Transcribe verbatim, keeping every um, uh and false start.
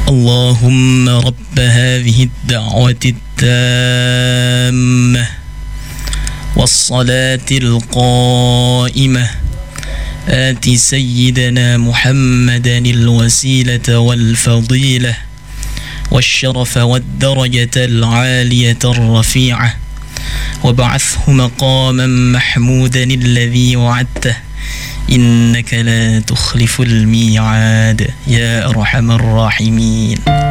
اللهم رب هذه الدعوة التامة والصلاة القائمة آت سيدنا محمدا الوسيلة والفضيلة والشرف والدرجة العالية الرفيعة وابعثه مقاما محمودا الذي وعدته إنك لا تخلف الميعاد يا أرحم الراحمين.